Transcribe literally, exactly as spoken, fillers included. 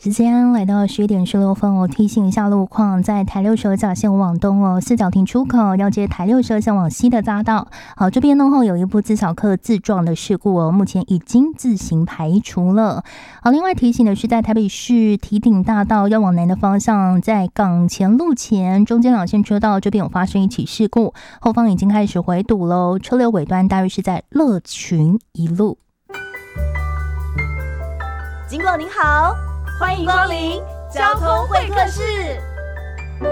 时间来到十一点十六分哦，提醒一下路况，在台六十甲线往东哦，四角亭出口要接台六十线往西的匝道。好，这边呢后有一部自小客自撞的事故哦，目前已经自行排除了。好，另外提醒的是，在台北市堤顶大道要往南的方向，在港前路前中间两线车道这边有发生一起事故，后方已经开始回堵喽，车流尾端大约是在乐群一路。 警广您好，欢迎光临交通会客室。